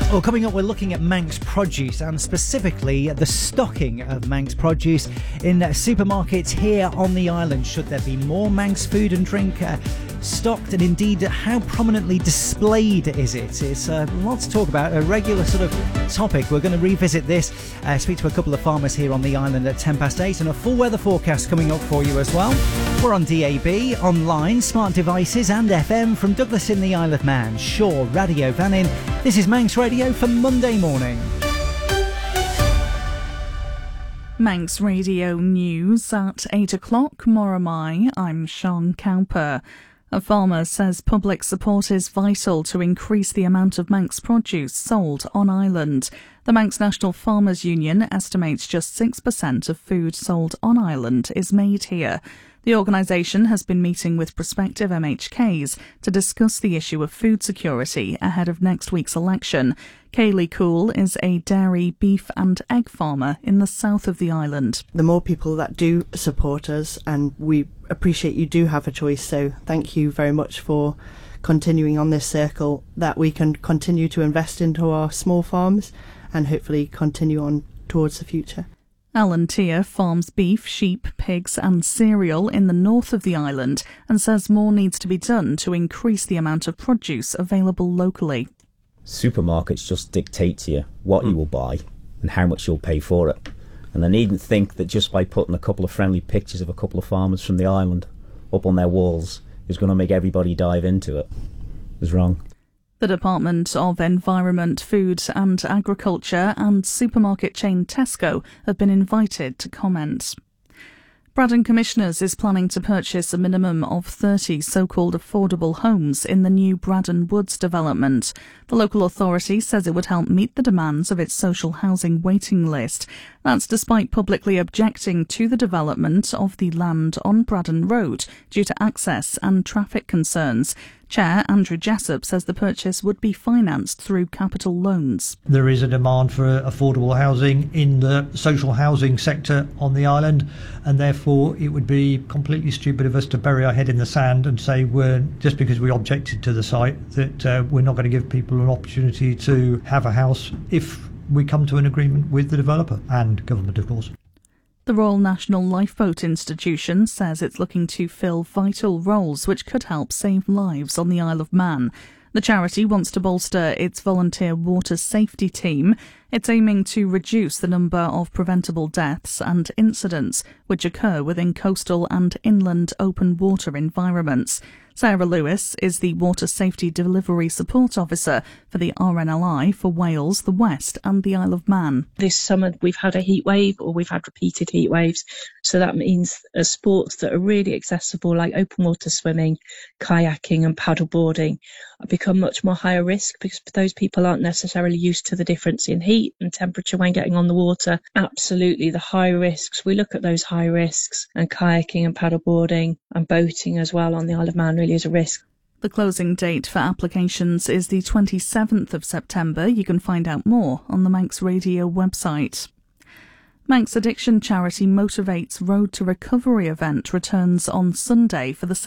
Well, coming up, we're looking at Manx produce and specifically the stocking of Manx produce in supermarkets here on the island. Should there be more Manx food and drink stocked, and indeed how prominently displayed is it? It's a lot to talk about, a regular sort of topic. We're going to revisit this, speak to a couple of farmers here on the island at 8:10, and a full weather forecast coming up for you as well. We're on DAB, online, smart devices and FM from Douglas in the Isle of Man, Shaw, Radio Vannin. This is Manx Radio for Monday morning. Manx Radio News at 8 o'clock. Moramai, I'm Sean Cowper. A farmer says public support is vital to increase the amount of Manx produce sold on island. The Manx National Farmers Union estimates just 6% of food sold on island is made here. The organisation has been meeting with prospective MHKs to discuss the issue of food security ahead of next week's election. Kaylee Cool is a dairy, beef and egg farmer in the south of the island. The more people that do support us, and we appreciate you do have a choice, so thank you very much for continuing on this circle, that we can continue to invest into our small farms and hopefully continue on towards the future. Alan Tier farms beef, sheep, pigs and cereal in the north of the island and says more needs to be done to increase the amount of produce available locally. Supermarkets just dictate to you what you will buy and how much you'll pay for it. And I needn't think that just by putting a couple of friendly pictures of a couple of farmers from the island up on their walls is going to make everybody dive into it. It's wrong. The Department of Environment, Food and Agriculture and supermarket chain Tesco have been invited to comment. Braddon Commissioners is planning to purchase a minimum of 30 so-called affordable homes in the new Braddon Woods development. The local authority says it would help meet the demands of its social housing waiting list. That's despite publicly objecting to the development of the land on Braddon Road due to access and traffic concerns. Chair Andrew Jessup says the purchase would be financed through capital loans. There is a demand for affordable housing in the social housing sector on the island, and therefore it would be completely stupid of us to bury our head in the sand and say just because we objected to the site that we're not going to give people an opportunity to have a house if we come to an agreement with the developer and government, of course. The Royal National Lifeboat Institution says it's looking to fill vital roles which could help save lives on the Isle of Man. The charity wants to bolster its volunteer water safety team. It's aiming to reduce the number of preventable deaths and incidents which occur within coastal and inland open water environments. Sarah Lewis is the Water Safety Delivery Support Officer for the RNLI for Wales, the West and the Isle of Man. This summer we've had a heat wave, or we've had repeated heat waves, so that means sports that are really accessible like open water swimming, kayaking and paddleboarding become much more higher risk because those people aren't necessarily used to the difference in heat and temperature when getting on the water. Absolutely, the high risks, we look at those high risks, and kayaking and paddleboarding and boating as well on the Isle of Man really is a risk. The closing date for applications is the 27th of September. You can find out more on the Manx Radio website. Manx addiction charity Motivate's Road to Recovery event returns on Sunday for the